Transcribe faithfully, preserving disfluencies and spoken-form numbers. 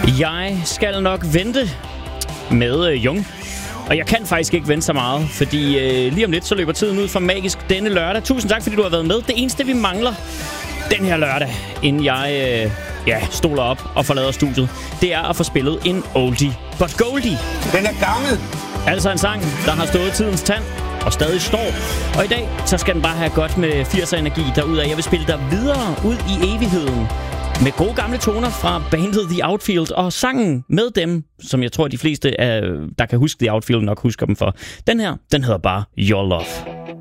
Jeg skal nok vente med øh, Jung. Og jeg kan faktisk ikke vente så meget, fordi øh, lige om lidt så løber tiden ud for magisk denne lørdag. Tusind tak, fordi du har været med. Det eneste, vi mangler den her lørdag, inden jeg øh, ja, stoler op og forlader studiet, det er at få spillet en oldie but goldie. Den er gammel. Altså en sang, der har stået tidens tand og stadig står. Og i dag, så skal den bare have godt med firser-energi derudad. Jeg vil spille dig videre ud i evigheden med gode gamle toner fra bandet The Outfield, og sangen med dem, som jeg tror, de fleste, der kan huske The Outfield, nok husker dem for. Den her, den hedder bare Your Love.